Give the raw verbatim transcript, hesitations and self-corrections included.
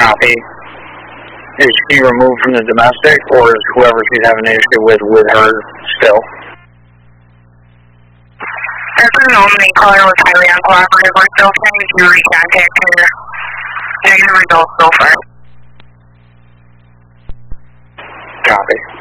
Copy. Is she removed from the domestic, or is whoever she's having an issue with with her still? As a nominee, caller was highly uncooperative. We're still trying to recontact her. Negative results so far. Copy.